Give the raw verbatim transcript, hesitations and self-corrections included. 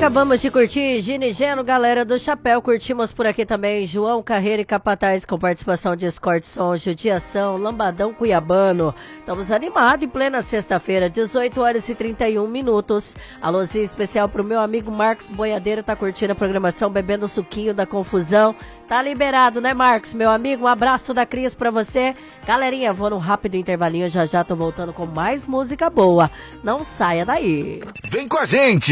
Acabamos de curtir Gini Geno, galera do Chapéu. Curtimos por aqui também João Carreira e Capataz, com participação de Escort Som, Judiação, Lambadão Cuiabano. Estamos animados em plena sexta-feira, dezoito horas e trinta e um minutos. Alôzinho especial pro meu amigo Marcos Boiadeiro, tá curtindo a programação, bebendo o suquinho da confusão. Tá liberado, né, Marcos, meu amigo? Um abraço da Cris pra você. Galerinha, vou num rápido intervalinho, já já tô voltando com mais música boa. Não saia daí. Vem com a gente!